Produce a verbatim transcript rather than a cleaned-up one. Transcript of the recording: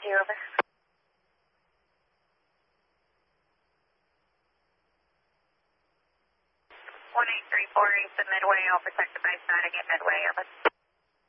two, over. one eight three four, east of Midway, all protected by static at Midway, over.